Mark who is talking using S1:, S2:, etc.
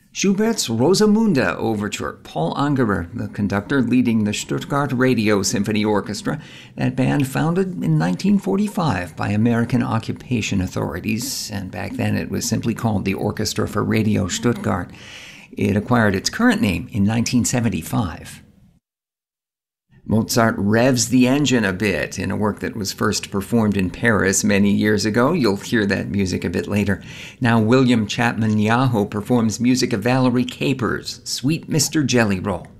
S1: Schubert's Rosamunde Overture. Paul Angerer, the conductor leading the Stuttgart Radio Symphony Orchestra, that band founded in 1945 by American occupation authorities, and back then it was simply called the Orchestra for Radio Stuttgart. It acquired its current name in 1975. Mozart revs the engine a bit in a work that was first performed in Paris many years ago. You'll hear that music a bit later. Now William Chapman Yahoo performs music of Valerie Capers' Sweet Mr. Jelly Roll.